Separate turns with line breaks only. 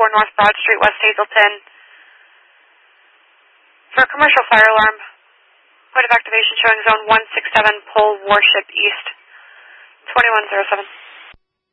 North Broad Street, West Hazelton. For a commercial fire alarm, point of activation showing zone 167, Pole Warship East, 2107.